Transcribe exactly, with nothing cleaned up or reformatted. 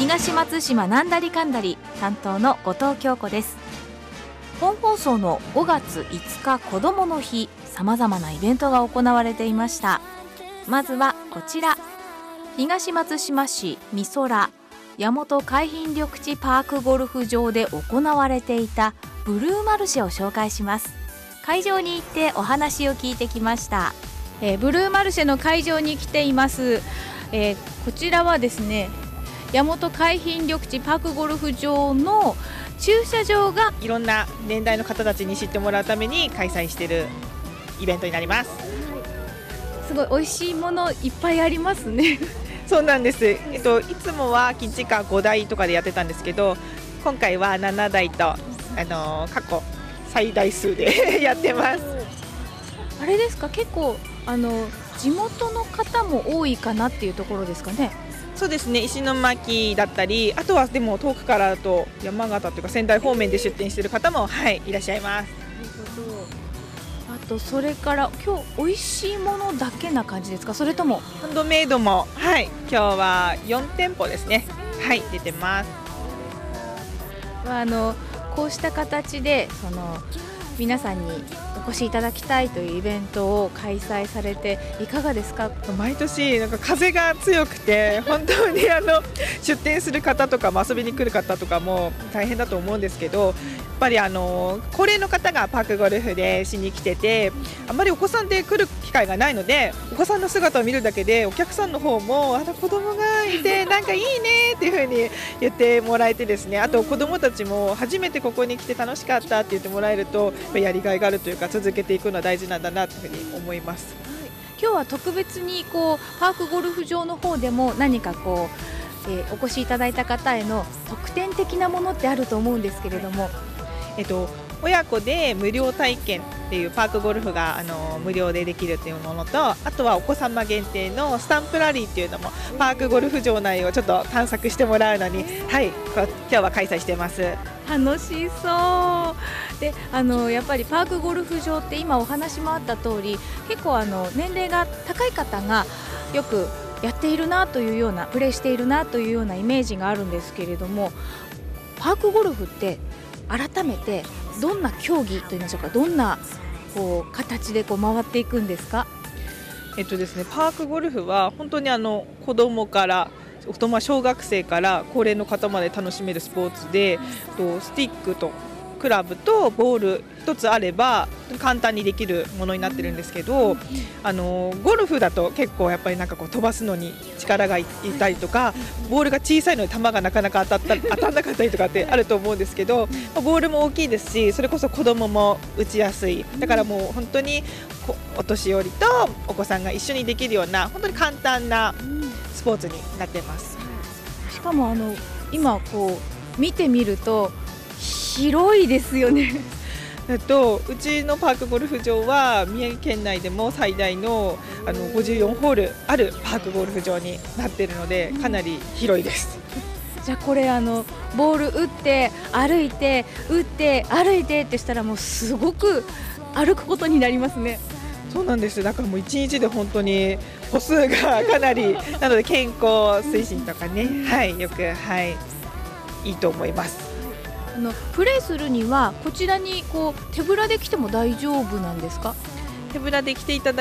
東松島なんだりかんだり担当の後藤京子です。本放送のごがついつかこどもの日、さまざまなイベントが行われていました。まずはこちら、東松島市美空大和海浜緑地パークゴルフ場で行われていたブルーマルシェを紹介します。会場に行ってお話を聞いてきました。えー、ブルーマルシェの会場に来ています。えー、こちらはですね、大和海浜緑地パークゴルフ場の駐車場がいろんな年代の方たちに知ってもらうために開催しているイベントになります。 すごい美味しいものいっぱいありますね。 そうなんです。えっと、いつもはキッチンカーごだいとかでやってたんですけど、今回はななだいと、あのー、過去最大数でやってます。 あれですか、結構あの地元の方も多いかなっていうところですかね。 そうですね、石巻だったり、あとはでも遠くからだと山形というか仙台方面で出店している方も、はい、いらっしゃいます。 あとそれから今日美味しいものだけな感じですか、それともハンドメイドも、はい、今日はよんてんぽですね、はい、出てます。 あのこうした形でその皆さんにお越しいただきたいというイベントを開催されていかがですか。 毎年なんか風が強くて本当にあの出店する方とかも遊びに来る方とかも大変だと思うんですけど、やっぱりあの高齢の方がパークゴルフでしに来てて、あまりお子さんで来る機会がないので、お子さんの姿を見るだけでお客さんの方もあの子供がいてなんかいいねっていう風に言ってもらえてですね、あと子供たちも初めてここに来て楽しかったって言ってもらえるとやりがいがあるというか、続けていくのは大事なんだなというふうに思います。 今日は特別にこうパークゴルフ場の方でも何かこう、えー、お越しいただいた方への特典的なものってあると思うんですけれども、 えっと、親子で無料体験っていうパークゴルフがあの無料でできるっていうものと、あとはお子様限定のスタンプラリーっていうのもパークゴルフ場内をちょっと探索してもらうのに、はい、今日は開催してます。 楽しそうで、あのやっぱりパークゴルフ場って今お話もあった通り、結構あの年齢が高い方がよくやっているなというような、プレーしているなというようなイメージがあるんですけれども、パークゴルフって改めてどんな競技といいましょうか、どんなこう形でこう回っていくんですか。 えっとですね、パークゴルフは本当にあの子供から小学生から高齢の方まで楽しめるスポーツで、スティックとクラブとボール一つあれば簡単にできるものになってるんですけど、あのゴルフだと結構やっぱりなんかこう飛ばすのに力がいったりとか、ボールが小さいので球がなかなか当たった当たんなかったりとかってあると思うんですけど、ボールも大きいですし、それこそ子供も打ちやすい、だからもう本当にお年寄りとお子さんが一緒にできるような本当に簡単なスポーツになってます。 しかもあの今こう見てみると広いですよね。 えっと、うちのパークゴルフ場は宮城県内でも最大の、あのごじゅうよんホールあるパークゴルフ場になっているので、かなり広いです。 じゃあこれあのボール打って歩いて打って歩いてってしたらもうすごく歩くことになりますね。 そうなんです。だからもういちにちで本当に歩数がかなりなので健康推進とかね、はい、よく、はい、いいと思います。 あのプレーするにはこちらにこう手ぶらで来ても大丈夫なんですか。 手ぶらで来ていただ